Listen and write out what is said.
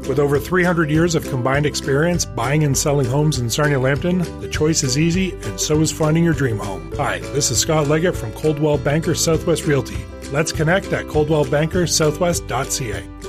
With over 300 years of combined experience buying and selling homes in Sarnia Lambton, the choice is easy, and so is finding your dream home. Hi, this is Scott Leggett from Coldwell Banker Southwest Realty. Let's connect at coldwellbankersouthwest.ca.